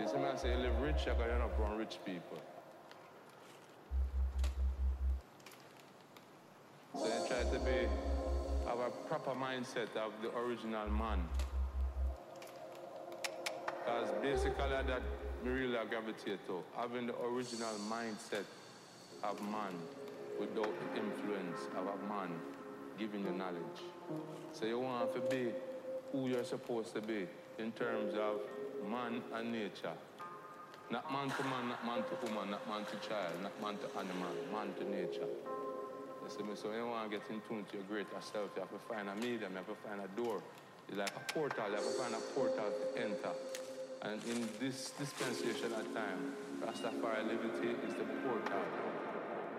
You see me, I say you live rich, because you're not around rich people. So you try to have a proper mindset of the original man. Because basically that me really gravitate to, having the original mindset of man without the influence of a man giving you knowledge. So you want to be who you're supposed to be in terms of man and nature. Not man to man, not man to woman, not man to child, not man to animal, man to nature. You see me? So when you want to get in tune to your greater self, you have to find a medium, you have to find a door. It's like a portal, you have to find a portal to enter. And in this dispensation of time, Rastafari Liberty is the portal